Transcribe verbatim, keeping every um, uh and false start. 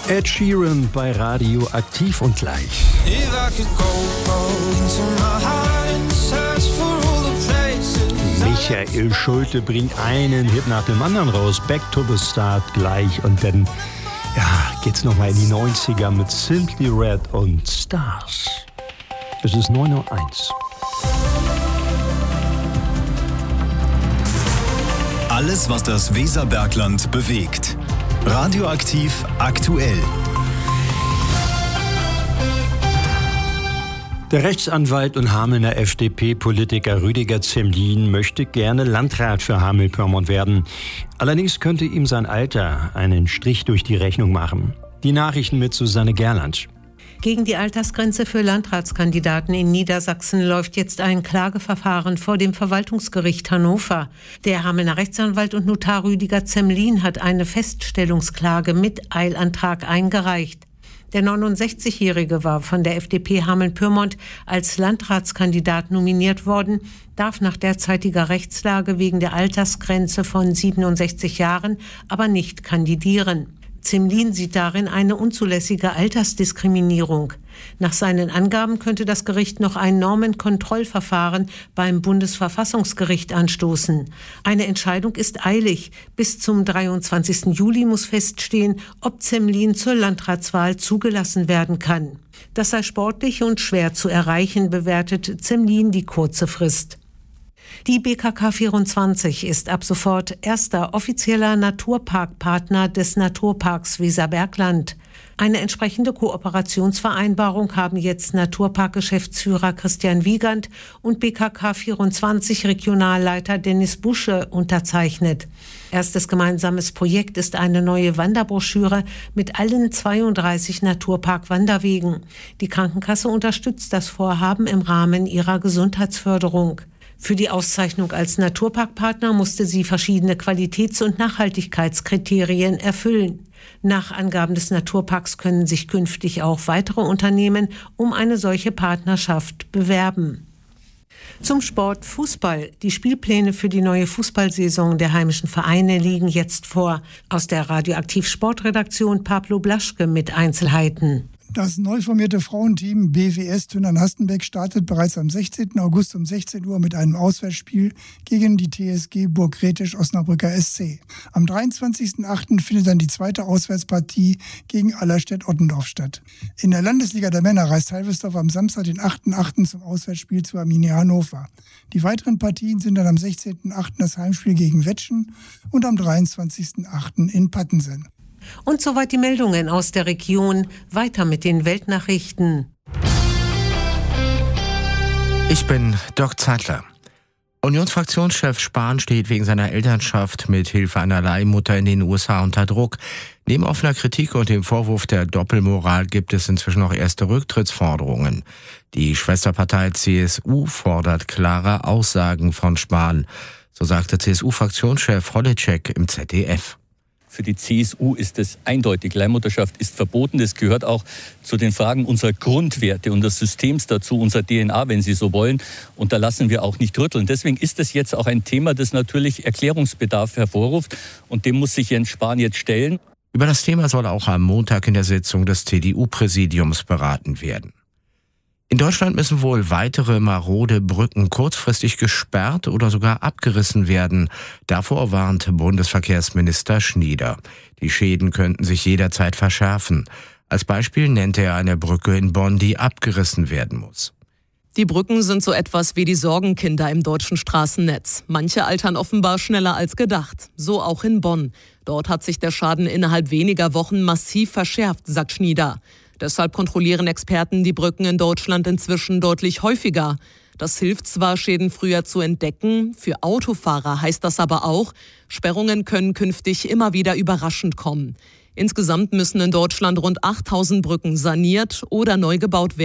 Ed Sheeran bei Radio Aktiv und gleich. Michael Schulte bringt einen Hit nach dem anderen raus. Back to the Start gleich. Und dann ja, geht's nochmal in die neunziger mit Simply Red und Stars. Es ist neun Uhr eins. Alles, was das Weserbergland bewegt. Radioaktiv aktuell. Der Rechtsanwalt und Hamelner F D P-Politiker Rüdiger Zemlin möchte gerne Landrat für Hameln-Pyrmont werden. Allerdings könnte ihm sein Alter einen Strich durch die Rechnung machen. Die Nachrichten mit Susanne Gerland. Gegen die Altersgrenze für Landratskandidaten in Niedersachsen läuft jetzt ein Klageverfahren vor dem Verwaltungsgericht Hannover. Der Hamelner Rechtsanwalt und Notar Rüdiger Zemlin hat eine Feststellungsklage mit Eilantrag eingereicht. Der neunundsechzigjährige war von der F D P Hameln-Pyrmont als Landratskandidat nominiert worden, darf nach derzeitiger Rechtslage wegen der Altersgrenze von siebenundsechzig Jahren aber nicht kandidieren. Zemlin sieht darin eine unzulässige Altersdiskriminierung. Nach seinen Angaben könnte das Gericht noch ein Normenkontrollverfahren beim Bundesverfassungsgericht anstoßen. Eine Entscheidung ist eilig. Bis zum dreiundzwanzigsten Juli muss feststehen, ob Zemlin zur Landratswahl zugelassen werden kann. Das sei sportlich und schwer zu erreichen, bewertet Zemlin die kurze Frist. Die B K K vierundzwanzig ist ab sofort erster offizieller Naturparkpartner des Naturparks Weserbergland. Eine entsprechende Kooperationsvereinbarung haben jetzt Naturparkgeschäftsführer Christian Wiegand und B K K vierundzwanzig Regionalleiter Dennis Busche unterzeichnet. Erstes gemeinsames Projekt ist eine neue Wanderbroschüre mit allen zweiunddreißig Naturpark-Wanderwegen. Die Krankenkasse unterstützt das Vorhaben im Rahmen ihrer Gesundheitsförderung. Für die Auszeichnung als Naturparkpartner musste sie verschiedene Qualitäts- und Nachhaltigkeitskriterien erfüllen. Nach Angaben des Naturparks können sich künftig auch weitere Unternehmen um eine solche Partnerschaft bewerben. Zum Sport Fußball. Die Spielpläne für die neue Fußballsaison der heimischen Vereine liegen jetzt vor. Aus der Radioaktiv Sportredaktion Pablo Blaschke mit Einzelheiten. Das neu formierte Frauenteam B W S Tünnern-Hastenbeck startet bereits am sechzehnten August um sechzehn Uhr mit einem Auswärtsspiel gegen die T S G Burg-Rethwisch-Osnabrücker S C. Am dreiundzwanzigsten achten findet dann die zweite Auswärtspartie gegen Allerstedt-Ottendorf statt. In der Landesliga der Männer reist Halvesdorf am Samstag, den achten achten zum Auswärtsspiel zu Arminia Hannover. Die weiteren Partien sind dann am sechzehnten achten das Heimspiel gegen Wettschen und am dreiundzwanzigsten achten in Pattensen. Und soweit die Meldungen aus der Region. Weiter mit den Weltnachrichten. Ich bin Dirk Zeitler. Unionsfraktionschef Spahn steht wegen seiner Elternschaft mit Hilfe einer Leihmutter in den U S A unter Druck. Neben offener Kritik und dem Vorwurf der Doppelmoral gibt es inzwischen auch erste Rücktrittsforderungen. Die Schwesterpartei C S U fordert klare Aussagen von Spahn. So sagte C S U-Fraktionschef Holitschek im Z D F. Für die C S U ist es eindeutig. Leihmutterschaft ist verboten. Das gehört auch zu den Fragen unserer Grundwerte und des Systems dazu, unser D N A, wenn Sie so wollen. Und da lassen wir auch nicht rütteln. Deswegen ist es jetzt auch ein Thema, das natürlich Erklärungsbedarf hervorruft. Und dem muss sich Jens Spahn jetzt stellen. Über das Thema soll auch am Montag in der Sitzung des C D U-Präsidiums beraten werden. In Deutschland müssen wohl weitere marode Brücken kurzfristig gesperrt oder sogar abgerissen werden. Davor warnt Bundesverkehrsminister Schnieder. Die Schäden könnten sich jederzeit verschärfen. Als Beispiel nennt er eine Brücke in Bonn, die abgerissen werden muss. Die Brücken sind so etwas wie die Sorgenkinder im deutschen Straßennetz. Manche altern offenbar schneller als gedacht. So auch in Bonn. Dort hat sich der Schaden innerhalb weniger Wochen massiv verschärft, sagt Schnieder. Deshalb kontrollieren Experten die Brücken in Deutschland inzwischen deutlich häufiger. Das hilft zwar, Schäden früher zu entdecken, für Autofahrer heißt das aber auch, Sperrungen können künftig immer wieder überraschend kommen. Insgesamt müssen in Deutschland rund achttausend Brücken saniert oder neu gebaut werden.